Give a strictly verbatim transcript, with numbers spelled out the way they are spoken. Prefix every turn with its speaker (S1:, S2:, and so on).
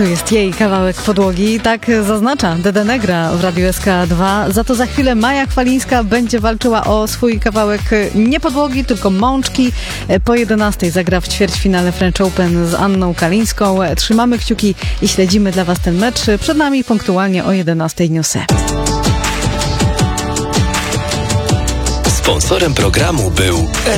S1: to jest jej kawałek podłogi. Tak zaznacza Dede Negra w Radiu S K dwa. Za to za chwilę Maja Chwalińska będzie walczyła o swój kawałek nie podłogi, tylko mączki. Po jedenastej zagra w ćwierćfinale French Open z Anną Kalińską. Trzymamy kciuki i śledzimy dla Was ten mecz. Przed nami punktualnie o jedenastej newsy.
S2: Sponsorem programu był